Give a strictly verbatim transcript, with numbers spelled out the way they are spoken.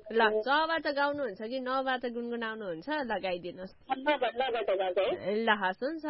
ल चबाट गाउनुहुन्छ कि नबाट गुनगुनाउनुहुन्छ लगाइदिनुहोस् ल हस् हुन्छ